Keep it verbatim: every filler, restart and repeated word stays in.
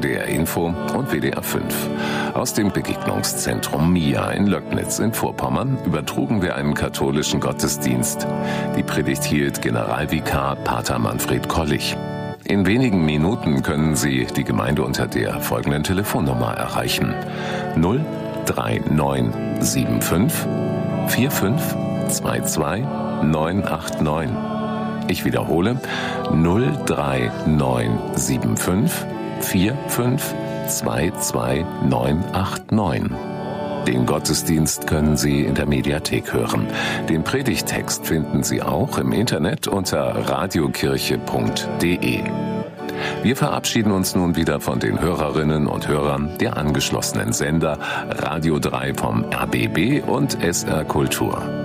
D R Info und W D R fünf. Aus dem Begegnungszentrum Mia in Löcknitz in Vorpommern übertrugen wir einen katholischen Gottesdienst. Die Predigt hielt Generalvikar Pater Manfred Kollich. In wenigen Minuten können Sie die Gemeinde unter der folgenden Telefonnummer erreichen: null drei neun sieben fünf vier fünf zwei zwei neun acht neun. Ich wiederhole: null drei neun sieben fünf vier fünf zwei zwei neun acht neun. Den Gottesdienst können Sie in der Mediathek hören. Den Predigttext finden Sie auch im Internet unter radiokirche punkt de. Wir verabschieden uns nun wieder von den Hörerinnen und Hörern der angeschlossenen Sender Radio drei vom R B B und S R Kultur.